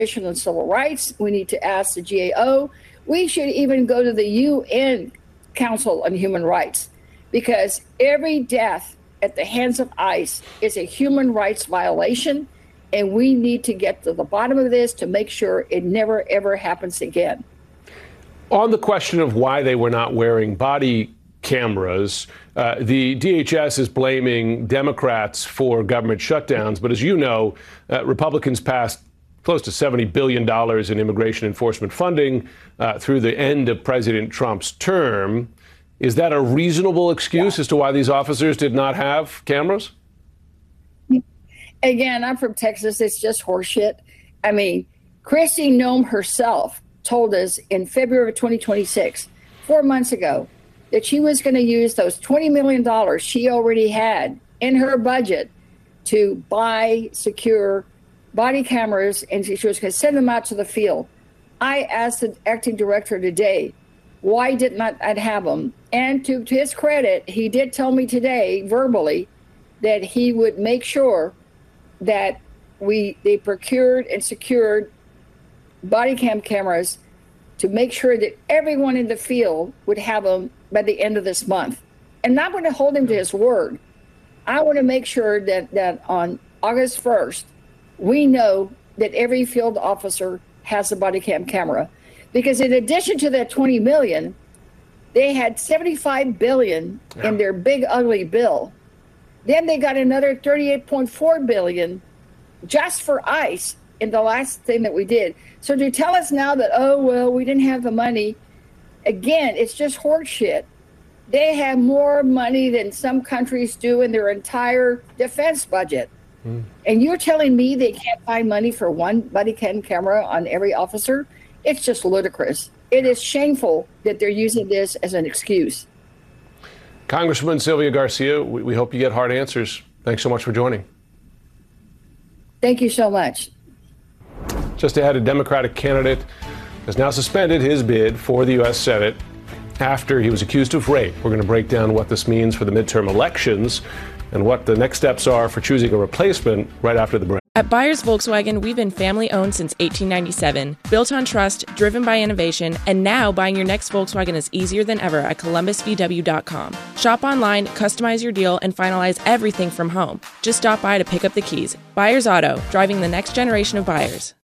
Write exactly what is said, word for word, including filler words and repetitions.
on Civil Rights. We need to ask the G A O. We should even go to the U N Council on Human Rights, because every death at the hands of ICE is a human rights violation, and we need to get to the bottom of this to make sure it never, ever happens again. On the question of why they were not wearing body cameras, uh, the D H S is blaming Democrats for government shutdowns. But as you know, uh, Republicans passed close to seventy billion dollars in immigration enforcement funding uh, through the end of President Trump's term. Is that a reasonable excuse yeah. as to why these officers did not have cameras? Again, I'm from Texas. It's just horseshit. I mean, Kristi Noem herself told us in February of twenty twenty-six, four months ago, that she was going to use those twenty million dollars she already had in her budget to buy secure body cameras, and she was going to send them out to the field. I asked the acting director today, why did not I have them? And to, to his credit, he did tell me today verbally that he would make sure that we they procured and secured body cam cameras to make sure that everyone in the field would have them by the end of this month. And I'm going to hold him to his word. I want to make sure that, that on August first, we know that every field officer has a body cam camera. Because in addition to that twenty million, they had seventy-five billion yeah. in their big ugly bill. Then they got another thirty-eight point four billion just for ICE in the last thing that we did. So to tell us now that, oh, well, we didn't have the money, again, it's just horseshit. They have more money than some countries do in their entire defense budget. Mm. And you're telling me they can't find money for one body cam camera on every officer? It's just ludicrous. It is shameful that they're using this as an excuse. Congresswoman Sylvia Garcia, we, we hope you get hard answers. Thanks so much for joining. Thank you so much. Just ahead, a Democratic candidate has now suspended his bid for the U S Senate after he was accused of rape. We're going to break down what this means for the midterm elections and what the next steps are for choosing a replacement right after the break. At Byers Volkswagen, we've been family-owned since eighteen ninety-seven, built on trust, driven by innovation, and now buying your next Volkswagen is easier than ever at Columbus V W dot com. Shop online, customize your deal, and finalize everything from home. Just stop by to pick up the keys. Byers Auto, driving the next generation of buyers.